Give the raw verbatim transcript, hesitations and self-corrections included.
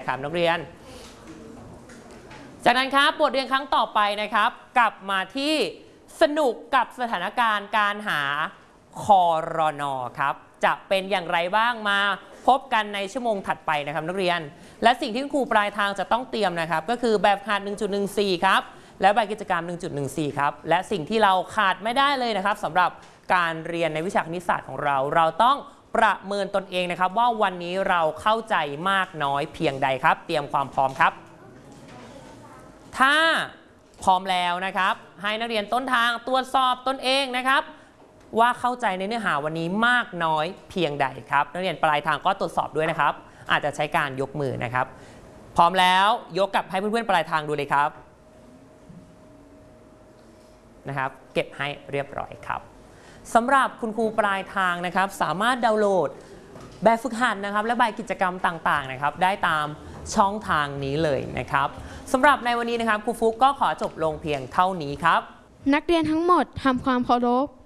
นะครับนักเรียนจากนั้นครับบทเรียนครั้งต่อไปนะครับกลับมาที่สนุกกับสถานการณ์การหาคอรนอครับจะเป็นอย่างไรบ้างมาพบกันในชั่วโมงถัดไปนะครับนักเรียนและสิ่งที่ครูปลายทางจะต้องเตรียมนะครับก็คือแบบขาด หนึ่งจุดหนึ่งสี่ ครับและใบกิจกรรม หนึ่งจุดหนึ่งสี่ ครับและสิ่งที่เราขาดไม่ได้เลยนะครับสำหรับการเรียนในวิชาคณิตศาสตร์ของเราเราต้องประเมินตนเองนะครับว่าวันนี้เราเข้าใจมากน้อยเพียงใดครับเตรียมความพร้อมครับถ้าพร้อมแล้วนะครับให้นักเรียนต้นทางตรวจสอบตนเองนะครับว่าเข้าใจในเนื้อหาวันนี้มากน้อยเพียงใดครับนักเรียนปลายทางก็ตรวจสอบด้วยนะครับอาจจะใช้การยกมือนะครับพร้อมแล้วยกกลับให้เพื่อนๆปลายทางดูเลยครับนะครับเก็บให้เรียบร้อยครับสำหรับคุณครูปลายทางนะครับสามารถดาวน์โหลดแบบฝึกหัดนะครับและใบกิจกรรมต่างๆนะครับได้ตามช่องทางนี้เลยนะครับสำหรับในวันนี้นะครับครูฟุกก็ขอจบลงเพียงเท่านี้ครับนักเรียนทั้งหมดทำความเคารพ